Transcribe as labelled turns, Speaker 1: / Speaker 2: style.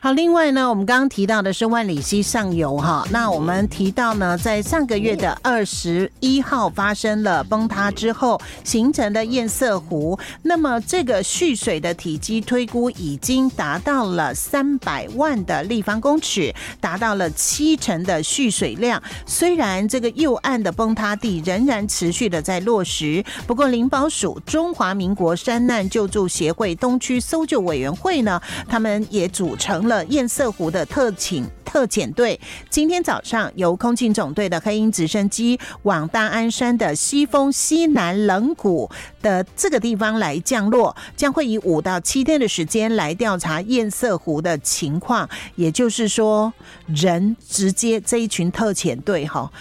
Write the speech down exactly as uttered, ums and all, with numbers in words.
Speaker 1: 好，另外呢，我们刚刚提到的是万里溪上游哈，那我们提到呢，在上个月的二十一号发生了崩塌之后形成的堰塞湖，那么这个蓄水的体积推估已经达到了三百万的立方公尺，达到了七成的蓄水量。虽然这个右岸的崩塌地仍然持续的在落实，不过林保署中华民国山难救助协会东区搜救委员会呢，他们也组成了堰塞湖的特警特检队，今天早上由空警总队的黑鹰直升机往大安山的西峰西南冷谷的这个地方来降落，将会以五到七天的时间来调查堰塞湖的情况。也就是说，人直接这一群特遣队哈，